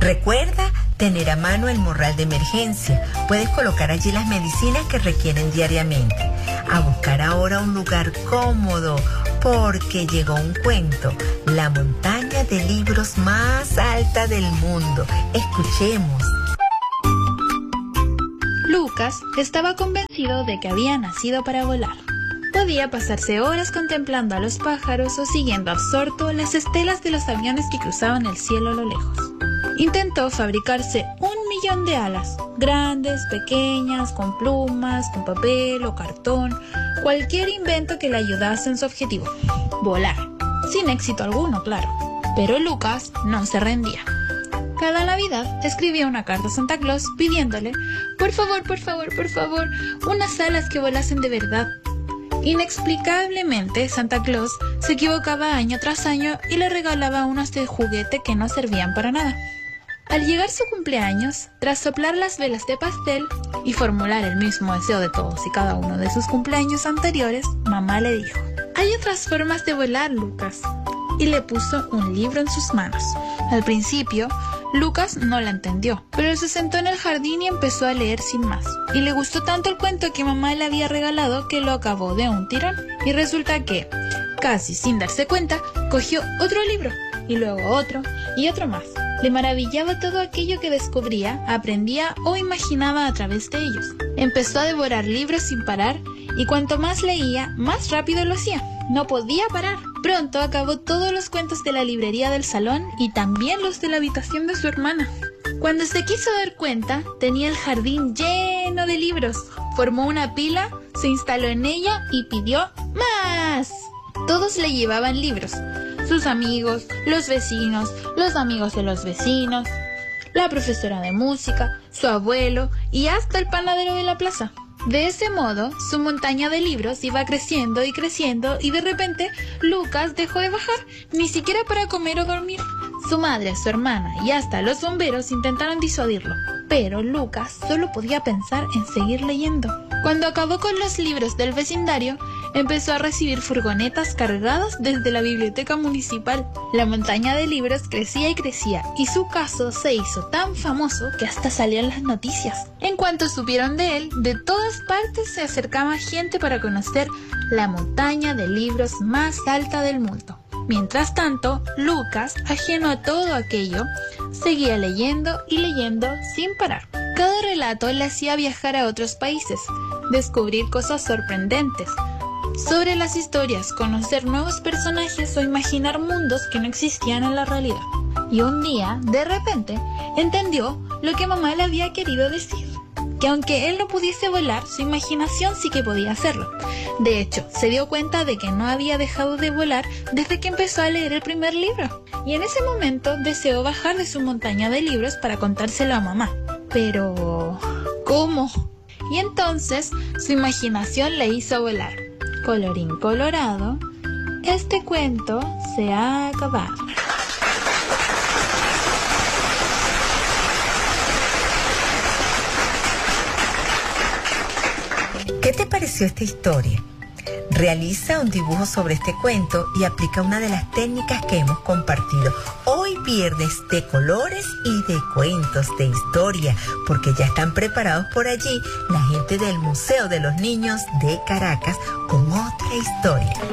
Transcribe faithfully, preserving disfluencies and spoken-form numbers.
Recuerda tener a mano el morral de emergencia. Puedes colocar allí las medicinas que requieren diariamente. A buscar ahora un lugar cómodo, porque llegó un cuento, la montaña de libros más alta del mundo. Escuchemos. Lucas estaba convencido de que había nacido para volar. Podía pasarse horas contemplando a los pájaros o siguiendo absorto las estelas de los aviones que cruzaban el cielo a lo lejos. Intentó fabricarse un millón de alas, grandes, pequeñas, con plumas, con papel o cartón, cualquier invento que le ayudase en su objetivo, volar. Sin éxito alguno, claro. Pero Lucas no se rendía. Cada Navidad escribía una carta a Santa Claus pidiéndole, por favor, por favor, por favor, unas alas que volasen de verdad. Inexplicablemente, Santa Claus se equivocaba año tras año y le regalaba unas de juguete que no servían para nada. Al llegar su cumpleaños, tras soplar las velas de pastel y formular el mismo deseo de todos y cada uno de sus cumpleaños anteriores, mamá le dijo, hay otras formas de volar, Lucas, y le puso un libro en sus manos. Al principio, Lucas no la entendió, pero se sentó en el jardín y empezó a leer sin más. Y le gustó tanto el cuento que mamá le había regalado que lo acabó de un tirón. Y resulta que, casi sin darse cuenta, cogió otro libro, y luego otro, y otro más. Le maravillaba todo aquello que descubría, aprendía o imaginaba a través de ellos. Empezó a devorar libros sin parar, y cuanto más leía, más rápido lo hacía. No podía parar. Pronto acabó todos los cuentos de la librería del salón y también los de la habitación de su hermana. Cuando se quiso dar cuenta, tenía el jardín lleno de libros. Formó una pila, se instaló en ella y pidió más. Todos le llevaban libros. Sus amigos, los vecinos, los amigos de los vecinos, la profesora de música, su abuelo y hasta el panadero de la plaza. De ese modo, su montaña de libros iba creciendo y creciendo y de repente Lucas dejó de bajar, ni siquiera para comer o dormir. Su madre, su hermana y hasta los bomberos intentaron disuadirlo, pero Lucas solo podía pensar en seguir leyendo. Cuando acabó con los libros del vecindario, empezó a recibir furgonetas cargadas desde la biblioteca municipal. La montaña de libros crecía y crecía, y su caso se hizo tan famoso que hasta salían las noticias. En cuanto supieron de él, de todas partes se acercaba gente para conocer la montaña de libros más alta del mundo. Mientras tanto, Lucas, ajeno a todo aquello, seguía leyendo y leyendo sin parar. Cada relato le hacía viajar a otros países, descubrir cosas sorprendentes sobre las historias, conocer nuevos personajes o imaginar mundos que no existían en la realidad. Y un día, de repente, entendió lo que mamá le había querido decir, que aunque él no pudiese volar, su imaginación sí que podía hacerlo. De hecho, se dio cuenta de que no había dejado de volar desde que empezó a leer el primer libro. Y en ese momento deseó bajar de su montaña de libros para contárselo a mamá. Pero, ¿cómo? Y entonces, su imaginación le hizo volar. Colorín colorado, este cuento se ha acabado. ¿Qué te pareció esta historia? Realiza un dibujo sobre este cuento y aplica una de las técnicas que hemos compartido. Hoy viernes de colores y de cuentos de historia, porque ya están preparados por allí la gente del Museo de los Niños de Caracas con otra historia.